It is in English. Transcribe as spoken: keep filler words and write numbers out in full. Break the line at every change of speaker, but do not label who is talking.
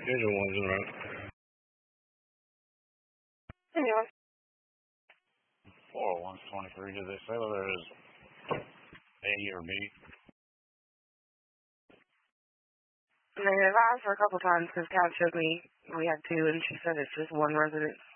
Schedule wasn't right.
Anyway.
four oh one twenty-three, did they say whether it was A or B?
I mean, I've asked her a couple times because Kat showed me we had two, and she said it's just one resident.